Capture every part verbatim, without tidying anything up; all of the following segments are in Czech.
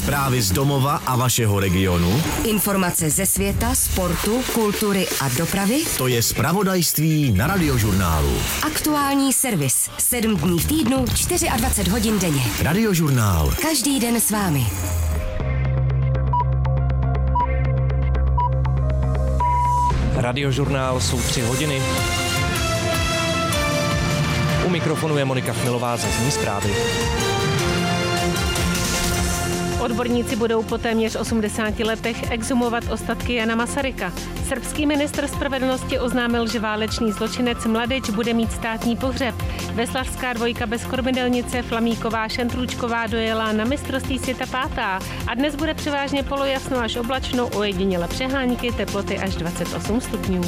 Zprávy z domova a vašeho regionu. Informace ze světa, sportu, kultury a dopravy. To je zpravodajství na Radiožurnálu. Aktuální servis. sedm dní v týdnu, dvacet čtyři hodin denně. Radiožurnál. Každý den s vámi. Radiožurnál jsou tři hodiny. U mikrofonu je Monika Chmilová, zazní zprávy. Odborníci budou po téměř osmdesáti letech exhumovat ostatky Jana Masaryka. Srbský ministr spravedlnosti oznámil, že válečný zločinec Mladič bude mít státní pohřeb. Veslařská dvojka bez kormidelnice Flamíková Šentrůčková dojela na mistrovství světa pátá a dnes bude převážně polojasno až oblačno, ojediněle přehánky, teploty až dvacet osm stupňů.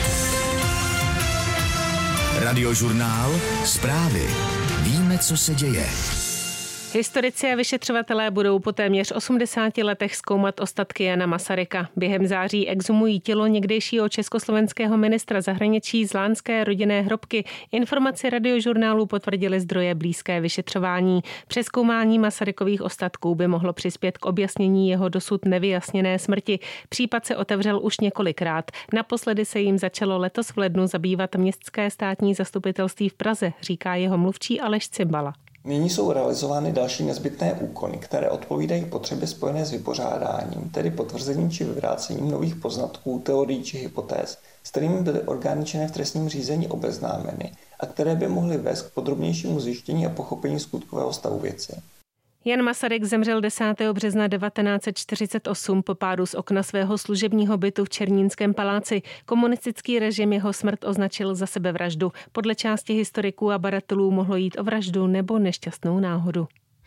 Radiožurnál. Zprávy. Víme, co se děje. Historici a vyšetřovatelé budou po téměř osmdesáti letech zkoumat ostatky Jana Masaryka. Během září exhumují tělo někdejšího československého ministra zahraničí z lánské rodinné hrobky. Informaci Radiožurnálu potvrdili zdroje blízké vyšetřování. Přezkoumání Masarykových ostatků by mohlo přispět k objasnění jeho dosud nevyjasněné smrti. Případ se otevřel už několikrát. Naposledy se jim začalo letos v lednu zabývat Městské státní zastupitelství v Praze, říká jeho mluvčí Aleš Cimbala. Nyní jsou realizovány další nezbytné úkony, které odpovídají potřebě spojené s vypořádáním, tedy potvrzením či vyvrácením nových poznatků, teorií či hypotéz, s kterými byly orgány činné v trestním řízení obeznámeny a které by mohly vést k podrobnějšímu zjištění a pochopení skutkového stavu věci. Jan Masaryk zemřel desátého března devatenáct set čtyřicet osm po pádu z okna svého služebního bytu v Černínském paláci. Komunistický režim jeho smrt označil za sebevraždu. Podle části historiků a badatelů mohlo jít o vraždu nebo nešťastnou náhodu.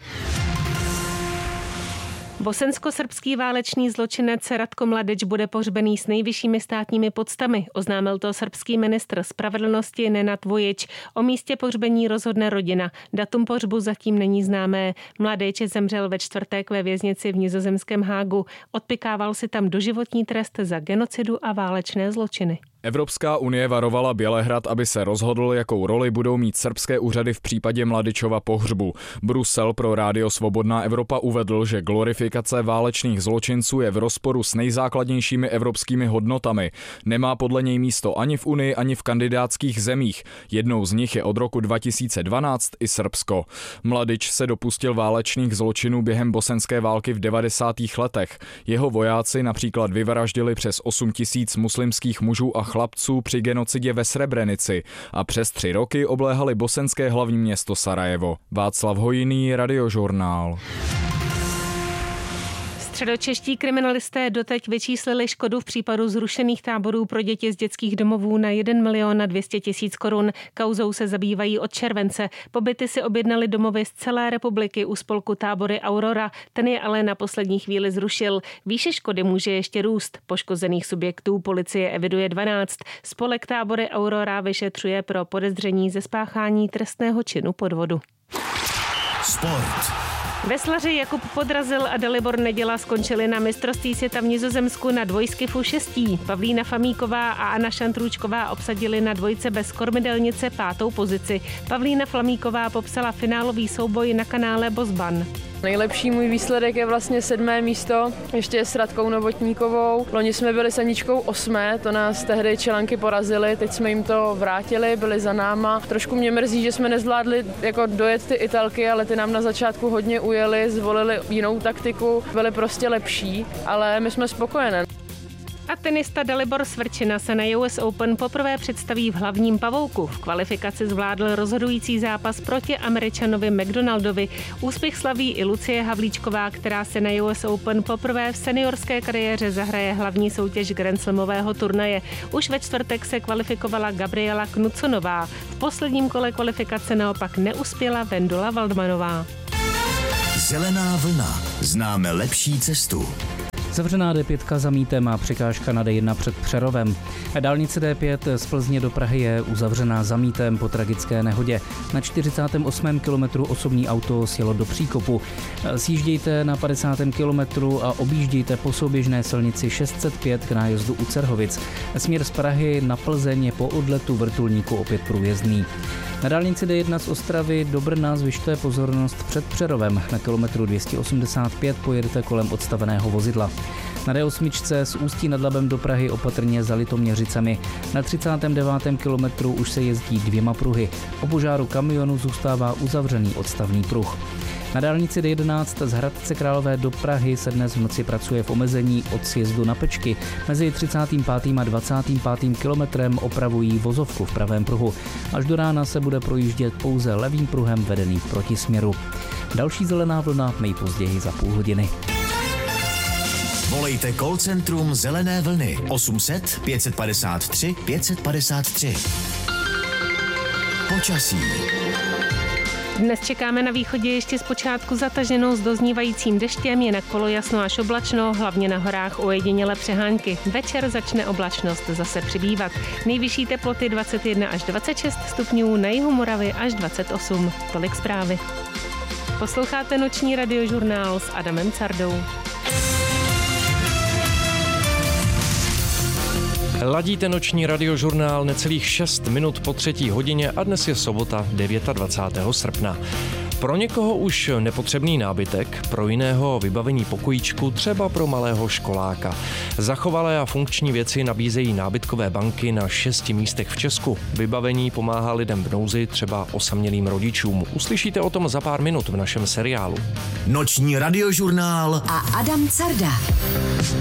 Bosensko-srbský válečný zločinec Ratko Mladič bude pohřbený s nejvyššími státními poctami, oznámil to srbský ministr spravedlnosti Nenad Vojič. O místě pohřbení rozhodne rodina. Datum pohřbu zatím není známé. Mladič zemřel ve čtvrtek ve věznici v nizozemském Hágu. Odpykával si tam doživotní trest za genocidu a válečné zločiny. Evropská unie varovala Bělehrad, aby se rozhodl, jakou roli budou mít srbské úřady v případě Mladičova pohřbu. Brusel pro Rádio Svobodná Evropa uvedl, že glorifikace válečných zločinců je v rozporu s nejzákladnějšími evropskými hodnotami. Nemá podle něj místo ani v Unii, ani v kandidátských zemích. Jednou z nich je od roku dva tisíce dvanáct i Srbsko. Mladič se dopustil válečných zločinů během bosenské války v devadesátých letech. Jeho vojáci například vyvraždili přes osm tisíc muslimských mužů a chlapců při genocidě ve Srebrenici a přes tři roky obléhali bosenské hlavní město Sarajevo. Václav Hojný, Radiožurnál. Středočeští kriminalisté doteď vyčíslili škodu v případu zrušených táborů pro děti z dětských domovů na jeden milion dvě stě tisíc korun. Kauzou se zabývají od července. Pobyty si objednali domovy z celé republiky u spolku Tábory Aurora. Ten je ale na poslední chvíli zrušil. Výše škody může ještě růst. Poškozených subjektů policie eviduje dvanáct. Spolek Tábory Aurora vyšetřuje pro podezření ze spáchání trestného činu podvodu. Sport. Veslaři Jakub Podrazil a Dalibor Neděla skončili na mistrovství světa v Nizozemsku na dvojskifu šestí. Pavlína Flamíková a Anna Šantrůčková obsadili na dvojce bez kormidelnice pátou pozici. Pavlína Flamíková popsala finálový souboj na kanále Bosban. Nejlepší můj výsledek je vlastně sedmé místo, ještě s Radkou Novotníkovou. Loni jsme byli s Aničkou osmé, to nás tehdy Čelanky porazili, teď jsme jim to vrátili, byli za náma. Trošku mě mrzí, že jsme nezvládli jako dojet ty Italky, ale ty nám na začátku hodně ujeli, zvolili jinou taktiku, byly prostě lepší, ale my jsme spokojené. A tenista Dalibor Svrčina se na U S Open poprvé představí v hlavním pavouku. V kvalifikaci zvládl rozhodující zápas proti Američanovi McDonaldovi. Úspěch slaví i Lucie Havlíčková, která se na U S Open poprvé v seniorské kariéře zahraje hlavní soutěž Grand Slamového turnaje. Už ve čtvrtek se kvalifikovala Gabriela Knuconová. V posledním kole kvalifikace naopak neuspěla Vendula Waldmanová. Zelená vlna. Známe lepší cestu. Zavřená D pět za Mítem a překážka na D jedna před Přerovem. Dálnice D pět z Plzně do Prahy je uzavřená za Mítem po tragické nehodě. Na čtyřicátém osmém kilometru osobní auto sjelo do příkopu. Sjíždějte na padesátém kilometru a objíždějte po souběžné silnici šest set pět k nájezdu u Cerhovic. Směr z Prahy na Plzeň je po odletu vrtulníku opět průjezdný. Na dálnici D jedna z Ostravy do Brna zvyšte pozornost před Přerovem. Na kilometru dvě stě osmdesát pět pojedete kolem odstaveného vozidla. Na D osm z Ústí nad Labem do Prahy opatrně za Litoměřicemi. Na třicátém devátém kilometru už se jezdí dvěma pruhy. Po požáru kamionu zůstává uzavřený odstavný pruh. Na dálnici D jedenáct z Hradce Králové do Prahy se dnes v noci pracuje v omezení od sjezdu na Pečky. Mezi třicátým pátým a dvacátým pátým kilometrem opravují vozovku v pravém pruhu. Až do rána se bude projíždět pouze levým pruhem vedený v protisměru. Další zelená vlna nejpozději za půl hodiny. Volejte call centrum Zelené vlny osm set pět padesát tři pět padesát tři. Počasí. Dnes čekáme na východě ještě zpočátku zataženou s doznívajícím deštěm, jinak polojasno až oblačno, hlavně na horách ojedinělé přehánky. Večer začne oblačnost zase přibývat. Nejvyšší teploty dvacet jedna až dvacet šest stupňů, na jihu Moravy až dvacet osm. Tolik zprávy. Posloucháte noční radiožurnál s Adamem Cardou. Ladíte noční radiožurnál necelých šest minut po třetí hodině a dnes je sobota dvacátého devátého srpna. Pro někoho už nepotřebný nábytek, pro jiného vybavení pokojíčku, třeba pro malého školáka. Zachovalé a funkční věci nabízejí nábytkové banky na šesti místech v Česku. Vybavení pomáhá lidem v nouzi, třeba osamělým rodičům. Uslyšíte o tom za pár minut v našem seriálu. Noční radiožurnál a Adam Carda.